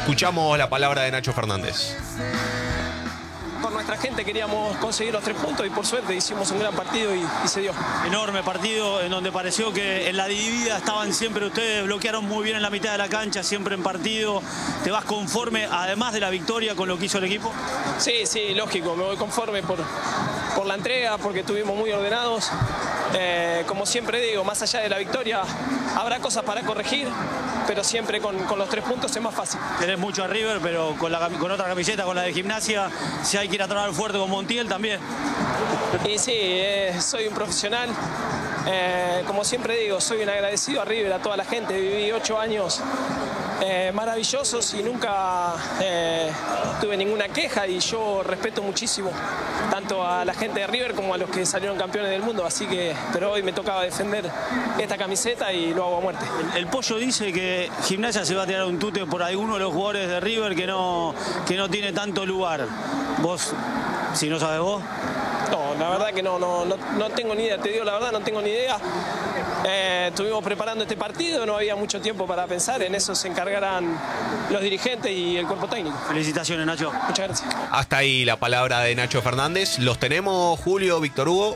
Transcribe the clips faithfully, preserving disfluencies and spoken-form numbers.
Escuchamos la palabra de Nacho Fernández. Con nuestra gente queríamos conseguir los tres puntos y por suerte hicimos un gran partido y, y se dio. Enorme partido en donde pareció que en la dividida estaban siempre ustedes, bloquearon muy bien en la mitad de la cancha, siempre en partido. ¿Te vas conforme, además de la victoria, con lo que hizo el equipo? Sí, sí, lógico, me voy conforme por, por la entrega, porque estuvimos muy ordenados. Eh, como siempre digo, más allá de la victoria, habrá cosas para corregir, pero siempre con, con los tres puntos es más fácil. Tenés mucho a River, pero con, la, con otra camiseta, con la de Gimnasia, si hay que ir a trabajar fuerte con Montiel también. Y sí, eh, soy un profesional. Eh, como siempre digo, soy un agradecido a River, a toda la gente. Viví ocho años eh, maravillosos y nunca eh, tuve ninguna queja, y yo respeto muchísimo tanto a la gente de River como a los que salieron campeones del mundo. Así que, pero hoy me tocaba defender esta camiseta y lo hago a muerte. El, el Pollo dice que Gimnasia se va a tirar un tute por alguno de los jugadores de River que no, que no tiene tanto lugar. Vos, si no sabes vos. No, la verdad que no, no, no, no tengo ni idea, te digo la verdad, no tengo ni idea. Eh, estuvimos preparando este partido, no había mucho tiempo para pensar, en eso se encargarán los dirigentes y el cuerpo técnico. Felicitaciones, Nacho. Muchas gracias. Hasta ahí la palabra de Nacho Fernández. ¿Los tenemos, Julio, Víctor Hugo?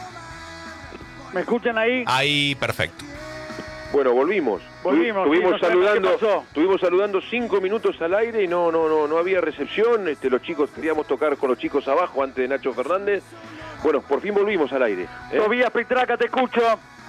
¿Me escuchan ahí? Ahí, perfecto. Bueno, volvimos. Volvimos. Estuvimos sí, no saludando, qué pasó. estuvimos saludando cinco minutos al aire y no, no, no, no había recepción. Este, los chicos queríamos tocar con los chicos abajo antes de Nacho Fernández. Bueno, por fin volvimos al aire. ¿eh? Tobías Petraca, te escucho.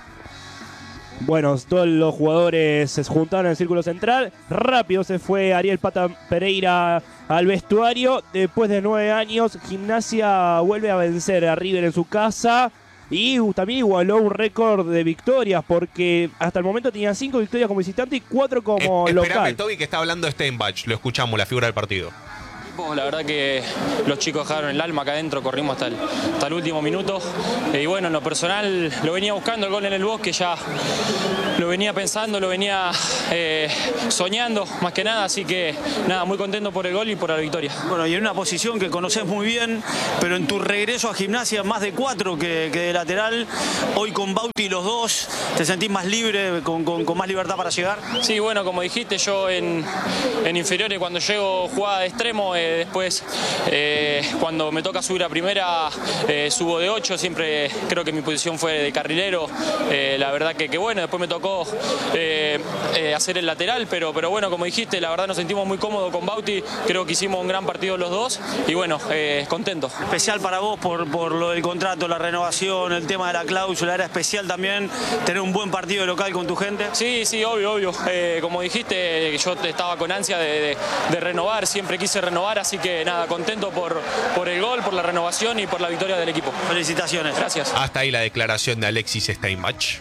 Bueno, todos los jugadores se juntaron en el círculo central. Rápido se fue Ariel Pata Pereira al vestuario. Después de nueve años, Gimnasia vuelve a vencer a River en su casa. Y también igualó un récord de victorias, porque hasta el momento tenía cinco victorias como visitante y cuatro como es, local. Esperame, Toby, que está hablando Steinbach. Lo escuchamos, la figura del partido. La verdad que los chicos dejaron el alma acá adentro, corrimos hasta el, hasta el último minuto. Eh, y bueno, en lo personal lo venía buscando el gol en el Bosque, ya lo venía pensando, lo venía eh, soñando más que nada, así que nada, muy contento por el gol y por la victoria. Bueno, y en una posición que conoces muy bien, pero en tu regreso a Gimnasia más de cuatro que, que de lateral, hoy con Bauti los dos, ¿te sentís más libre, con, con, con más libertad para llegar? Sí, bueno, como dijiste, yo en, en inferiores cuando llego jugaba de extremo, eh, después eh, cuando me toca subir a primera eh, subo de ocho, siempre creo que mi posición fue de carrilero, eh, la verdad que, que bueno, después me tocó eh, eh, hacer el lateral, pero, pero bueno, como dijiste, la verdad nos sentimos muy cómodos con Bauti, creo que hicimos un gran partido los dos y bueno, eh, contento. Especial para vos por, por lo del contrato, la renovación, el tema de la cláusula, era especial también tener un buen partido local con tu gente. Sí, sí, obvio, obvio, eh, como dijiste, yo estaba con ansia de, de, de renovar, siempre quise renovar, así que nada, contento por, por el gol, por la renovación y por la victoria del equipo. Felicitaciones. Gracias. Hasta ahí la declaración de Alexis Steinbach.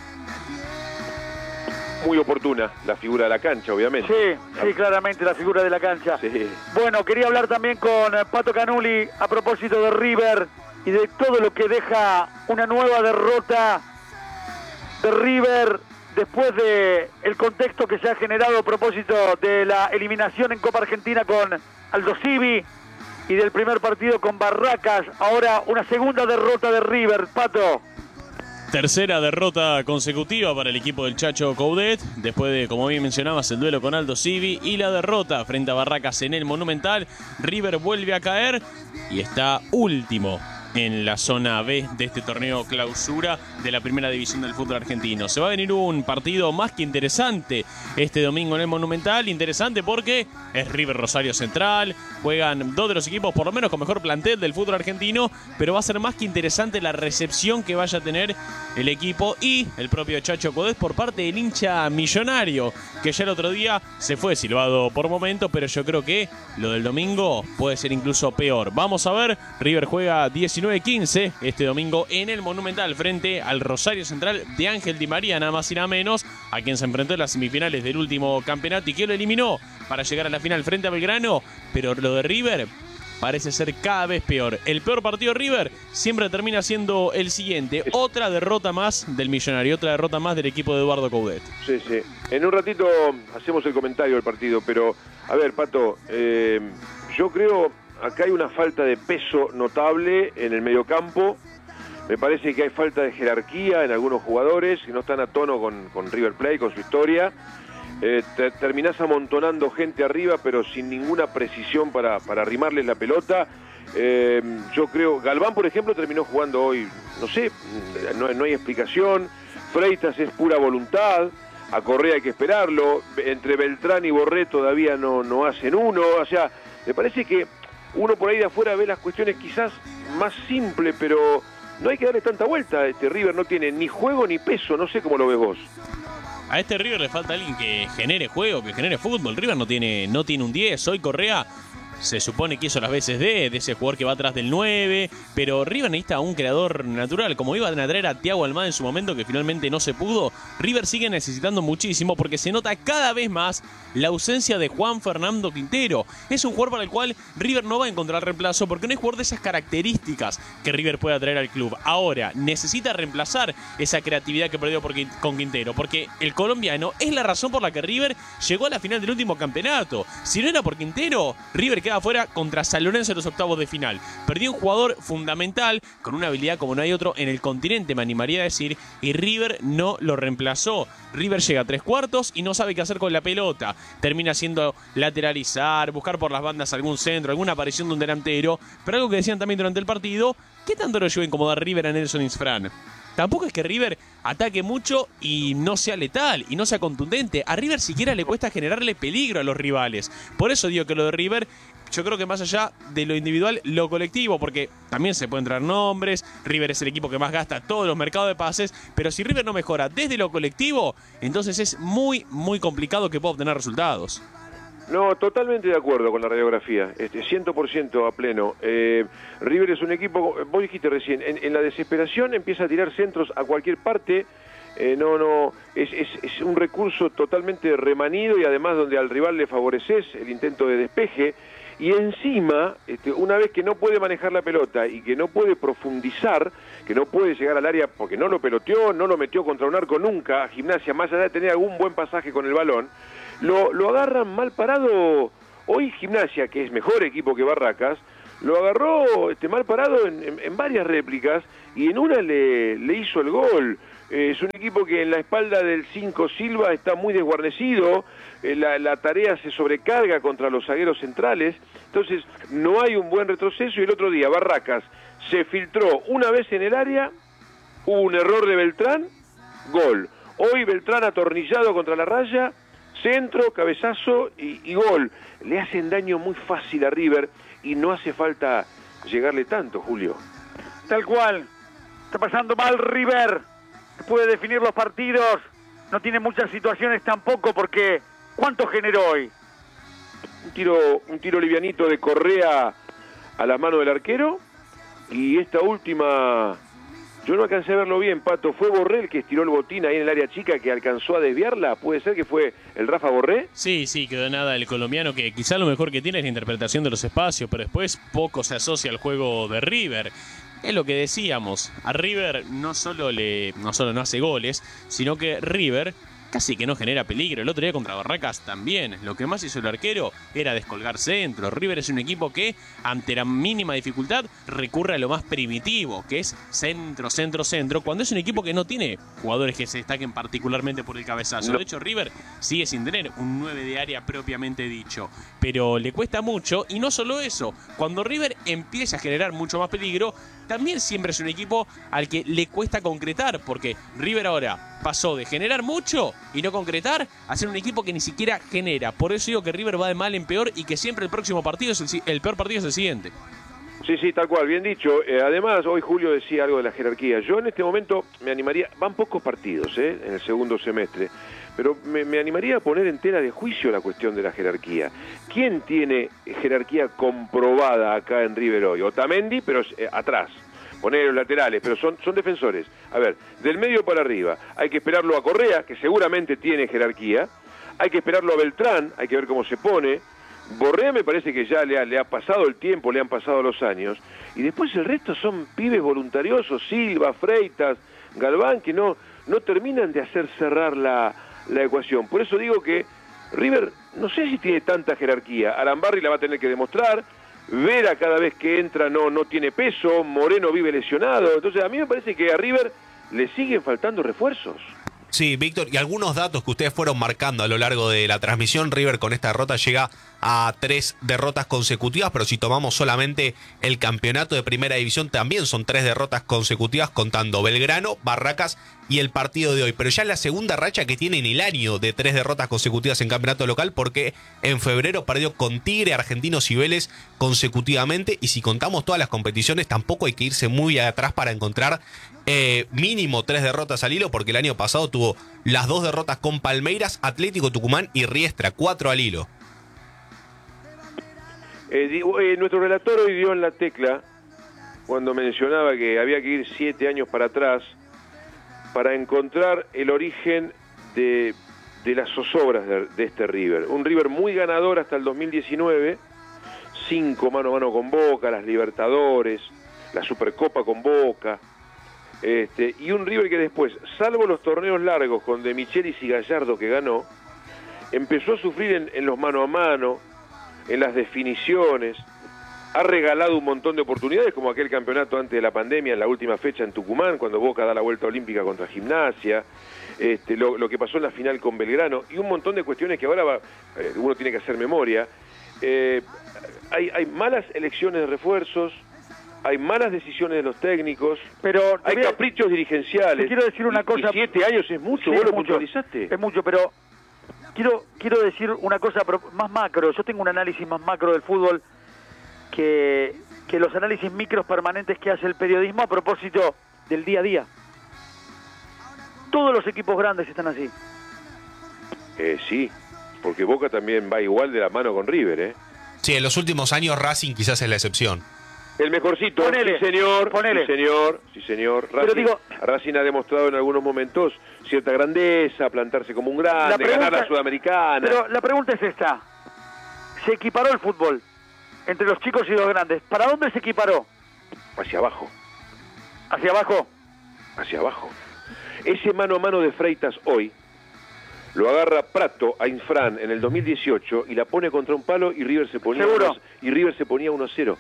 Muy oportuna la figura de la cancha, obviamente. Sí, sí, claramente la figura de la cancha. Sí. Bueno, quería hablar también con Pato Canuli a propósito de River y de todo lo que deja una nueva derrota de River después de el contexto que se ha generado a propósito de la eliminación en Copa Argentina con Aldo Civi y del primer partido con Barracas. Ahora una segunda derrota de River. Pato. Tercera derrota consecutiva para el equipo del Chacho Coudet, después de, como bien mencionabas, el duelo con Aldo Civi y la derrota frente a Barracas en el Monumental. River vuelve a caer y está último en la zona B de este torneo clausura de la primera división del fútbol argentino. Se va a venir un partido más que interesante este domingo en el Monumental. Interesante porque es River Rosario Central, juegan dos de los equipos por lo menos con mejor plantel del fútbol argentino, pero va a ser más que interesante la recepción que vaya a tener el equipo y el propio Chacho Coudet por parte del hincha millonario, que ya el otro día se fue silbado por momento, pero yo creo que lo del domingo puede ser incluso peor. Vamos a ver, River juega diecinueve quince este domingo en el Monumental frente al Rosario Central de Ángel Di María, nada más y nada menos, a quien se enfrentó en las semifinales del último campeonato y que lo eliminó para llegar a la final frente a Belgrano. Pero lo de River parece ser cada vez peor. El peor partido de River siempre termina siendo el siguiente. Otra derrota más del millonario, otra derrota más del equipo de Eduardo Coudet. Sí, sí. En un ratito hacemos el comentario del partido, pero a ver, Pato, eh, yo creo acá hay una falta de peso notable en el mediocampo. Me parece que hay falta de jerarquía en algunos jugadores que no están a tono con, con River Plate, con su historia. eh, te, terminás amontonando gente arriba, pero sin ninguna precisión para, para arrimarles la pelota. Eh, yo creo, Galván, por ejemplo, terminó jugando hoy, no sé, no, no hay explicación. Freitas es pura voluntad. A Correa hay que esperarlo. Entre Beltrán y Borré todavía no, no hacen uno. O sea, me parece que uno por ahí de afuera ve las cuestiones quizás más simples, pero no hay que darle tanta vuelta. Este River no tiene ni juego ni peso. No sé cómo lo ves vos. A este River le falta alguien que genere juego, que genere fútbol. River no tiene, no tiene un diez. Hoy Correa se supone que hizo las veces de, de ese jugador que va atrás del nueve, pero River necesita un creador natural, como iban a traer a Thiago Almada en su momento, que finalmente no se pudo. River sigue necesitando muchísimo porque se nota cada vez más la ausencia de Juan Fernando Quintero. Es un jugador para el cual River no va a encontrar reemplazo porque no es jugador de esas características que River pueda traer al club. Ahora, necesita reemplazar esa creatividad que perdió por, con Quintero, porque el colombiano es la razón por la que River llegó a la final del último campeonato. Si no era por Quintero, River queda fuera contra San Lorenzo en los octavos de final. Perdió un jugador fundamental con una habilidad como no hay otro en el continente, me animaría a decir, y River no lo reemplazó. River llega a tres cuartos y no sabe qué hacer con la pelota. Termina haciendo lateralizar, buscar por las bandas algún centro, alguna aparición de un delantero, pero algo que decían también durante el partido, ¿qué tanto lo llevó a incomodar River a Nelson Isfran? Tampoco es que River ataque mucho y no sea letal y no sea contundente. A River siquiera le cuesta generarle peligro a los rivales. Por eso digo que lo de River, yo creo que más allá de lo individual, lo colectivo, porque también se pueden traer nombres. River es el equipo que más gasta todos los mercados de pases, pero si River no mejora desde lo colectivo, entonces es muy, muy complicado que pueda obtener resultados. No, totalmente de acuerdo con la radiografía, este, cien por ciento a pleno. Eh, River es un equipo, vos dijiste recién, en, en la desesperación empieza a tirar centros a cualquier parte. Eh, no, no, es, es, es un recurso totalmente remanido y además donde al rival le favoreces el intento de despeje. Y encima, este, una vez que no puede manejar la pelota y que no puede profundizar, que no puede llegar al área porque no lo peloteó, no lo metió contra un arco nunca, a Gimnasia, más allá de tener algún buen pasaje con el balón, lo, lo agarran mal parado. Hoy Gimnasia, que es mejor equipo que Barracas, lo agarró este, mal parado en, en, en varias réplicas y en una le, le hizo el gol. Eh, es un equipo que en la espalda del cinco Silva está muy desguarnecido, eh, la, la tarea se sobrecarga contra los zagueros centrales, entonces no hay un buen retroceso. Y el otro día Barracas se filtró una vez en el área, hubo un error de Beltrán, gol. Hoy Beltrán atornillado contra la raya, centro, cabezazo y, y gol. Le hacen daño muy fácil a River y no hace falta llegarle tanto, Julio. Tal cual, está pasando mal River. Puede definir los partidos, no tiene muchas situaciones tampoco, porque ¿cuánto generó hoy? Un tiro, un tiro livianito de Correa a las manos del arquero, y esta última, yo no alcancé a verlo bien, Pato, ¿fue Borré el que estiró el botín ahí en el área chica que alcanzó a desviarla? ¿Puede ser que fue el Rafa Borré? Sí, sí, quedó nada el colombiano, que quizá lo mejor que tiene es la interpretación de los espacios, pero después poco se asocia al juego de River. Es lo que decíamos, a River no solo, le, no solo no hace goles, sino que River casi que no genera peligro. El otro día contra Barracas también. Lo que más hizo el arquero era descolgar centros. River es un equipo que, ante la mínima dificultad, recurre a lo más primitivo, que es centro, centro, centro, cuando es un equipo que no tiene jugadores que se destaquen particularmente por el cabezazo. No. De hecho, River sigue sin tener un nueve de área propiamente dicho, pero le cuesta mucho. Y no solo eso, cuando River empieza a generar mucho más peligro, también siempre es un equipo al que le cuesta concretar, porque River ahora pasó de generar mucho y no concretar a ser un equipo que ni siquiera genera. Por eso digo que River va de mal en peor y que siempre el próximo partido es el, el peor partido es el siguiente. Sí, sí, tal cual, bien dicho. Eh, además, hoy Julio decía algo de la jerarquía. Yo en este momento me animaría, van pocos partidos eh, en el segundo semestre, pero me, me animaría a poner en tela de juicio la cuestión de la jerarquía. ¿Quién tiene jerarquía comprobada acá en River hoy? Otamendi, pero eh, atrás. Poner los laterales, pero son, son defensores. A ver, del medio para arriba, hay que esperarlo a Correa, que seguramente tiene jerarquía. Hay que esperarlo a Beltrán, hay que ver cómo se pone. Borré me parece que ya le ha, le ha pasado el tiempo, le han pasado los años. Y después el resto son pibes voluntariosos, Silva, Freitas, Galván, que no, no terminan de hacer cerrar la, la ecuación. Por eso digo que River, no sé si tiene tanta jerarquía. Arambarri la va a tener que demostrar. Vera cada vez que entra no, no tiene peso. Moreno vive lesionado. Entonces a mí me parece que a River le siguen faltando refuerzos. Sí, Víctor, y algunos datos que ustedes fueron marcando a lo largo de la transmisión. River con esta derrota llega a tres derrotas consecutivas, pero si tomamos solamente el campeonato de primera división, también son tres derrotas consecutivas, contando Belgrano, Barracas y el partido de hoy. Pero ya es la segunda racha que tiene en el año de tres derrotas consecutivas en campeonato local, porque en febrero perdió con Tigre, Argentinos y Vélez consecutivamente, y si contamos todas las competiciones tampoco hay que irse muy atrás para encontrar eh, mínimo tres derrotas al hilo, porque el año pasado tuvo las dos derrotas con Palmeiras, Atlético Tucumán y Riestra, cuatro al hilo. Eh, digo, eh, nuestro relator hoy dio en la tecla cuando mencionaba que había que ir siete años para atrás para encontrar el origen de, de las zozobras de, de este River. Un River muy ganador hasta el dos mil diecinueve, cinco mano a mano con Boca, las Libertadores, la Supercopa con Boca, este, y un River que después, salvo los torneos largos con De Michelis y Gallardo que ganó, empezó a sufrir en, en los mano a mano, en las definiciones, ha regalado un montón de oportunidades, como aquel campeonato antes de la pandemia, en la última fecha en Tucumán, cuando Boca da la vuelta olímpica contra Gimnasia, este, lo, lo que pasó en la final con Belgrano, y un montón de cuestiones que ahora va, eh, uno tiene que hacer memoria. Eh, hay, hay malas elecciones de refuerzos, hay malas decisiones de los técnicos, pero hay caprichos dirigenciales. Te quiero decir una y, cosa. Y siete años es mucho, Sí, vos es lo mucho, puntualizaste. Es mucho, pero quiero quiero decir una cosa más macro. Yo tengo un análisis más macro del fútbol que, que los análisis micros permanentes que hace el periodismo a propósito del día a día. Todos los equipos grandes están así. Eh, sí, porque Boca también va igual de la mano con River, ¿eh? Sí, en los últimos años Racing quizás es la excepción. El mejorcito, ponele, sí señor, ponele. sí señor, sí señor. Racing, Pero digo, Racing ha demostrado en algunos momentos cierta grandeza, plantarse como un grande, la pregunta, ganar la Sudamericana. Pero la pregunta es esta: se equiparó el fútbol entre los chicos y los grandes. ¿Para dónde se equiparó? Hacia abajo. ¿Hacia abajo? Hacia abajo. Ese mano a mano de Freitas hoy lo agarra Prato a Infran en el dos mil dieciocho y la pone contra un palo y River se ponía ¿Seguro? uno, y River se ponía uno a cero.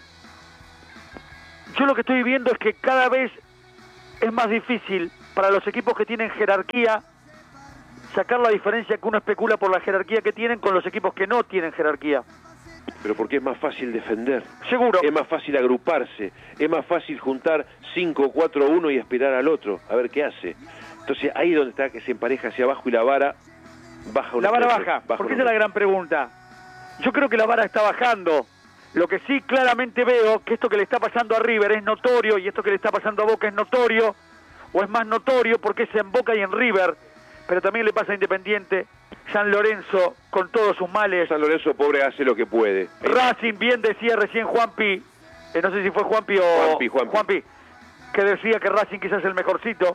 Yo lo que estoy viendo es que cada vez es más difícil para los equipos que tienen jerarquía sacar la diferencia que uno especula por la jerarquía que tienen con los equipos que no tienen jerarquía. Pero porque es más fácil defender. Seguro. Es más fácil agruparse. Es más fácil juntar cinco, cuatro, uno y esperar al otro a ver qué hace. Entonces ahí es donde está que se empareja hacia abajo y la vara baja. La vara metro, baja, baja porque unos esa es la metros. gran pregunta. Yo creo que la vara está bajando. Lo que sí claramente veo, que esto que le está pasando a River es notorio, y esto que le está pasando a Boca es notorio, o es más notorio porque es en Boca y en River, pero también le pasa a Independiente, San Lorenzo con todos sus males. San Lorenzo, pobre, hace lo que puede. Racing, bien decía recién Juanpi, eh, no sé si fue Juanpi o Juanpi, Juanpi. que decía que Racing quizás es el mejorcito.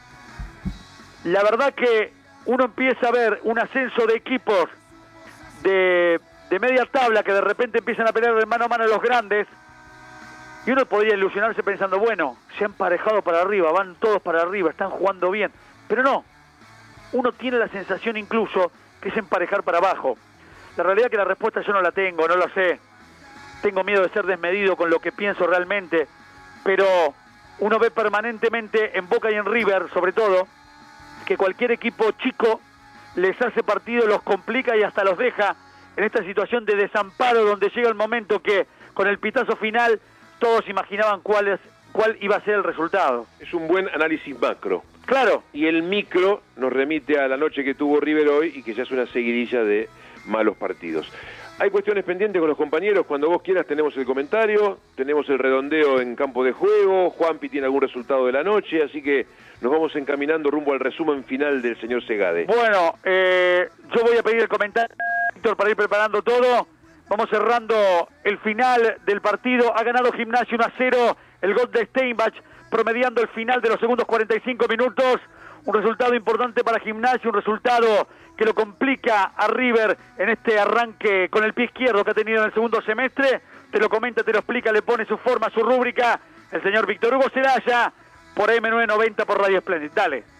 La verdad que uno empieza a ver un ascenso de equipos de, de media tabla que de repente empiezan a pelear de mano a mano a los grandes, y uno podría ilusionarse pensando, bueno, se han parejado para arriba, van todos para arriba, están jugando bien, pero no, uno tiene la sensación incluso que es emparejar para abajo. La realidad es que la respuesta yo no la tengo, no lo sé, tengo miedo de ser desmedido con lo que pienso realmente, pero uno ve permanentemente en Boca y en River, sobre todo, que cualquier equipo chico les hace partido, los complica y hasta los deja en esta situación de desamparo, donde llega el momento que con el pitazo final todos imaginaban cuál, es, cuál iba a ser el resultado. Es un buen análisis macro. Claro. Y el micro nos remite a la noche que tuvo River hoy y que ya es una seguidilla de malos partidos. Hay cuestiones pendientes con los compañeros. Cuando vos quieras tenemos el comentario, tenemos el redondeo en campo de juego, Juanpi tiene algún resultado de la noche, así que nos vamos encaminando rumbo al resumen final del señor Segade. Bueno, eh, yo voy a pedir el comentario, Víctor, para ir preparando todo. Vamos cerrando el final del partido. Ha ganado Gimnasia uno a cero, el gol de Steinbach, promediando el final de los segundos cuarenta y cinco minutos. Un resultado importante para Gimnasia, un resultado que lo complica a River en este arranque con el pie izquierdo que ha tenido en el segundo semestre. Te lo comenta, te lo explica, le pone su forma, su rúbrica, el señor Víctor Hugo Celaya, por M nueve noventa por Radio Splendid. Dale.